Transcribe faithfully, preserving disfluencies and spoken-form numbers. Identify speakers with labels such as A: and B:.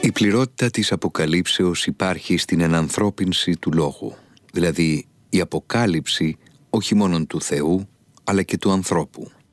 A: Η πληρότητα της αποκαλύψεως υπάρχει στην ενανθρώπινση του λόγου, δηλαδή η αποκάλυψη όχι μόνον του Θεού, αλλά και του ανθρώπου.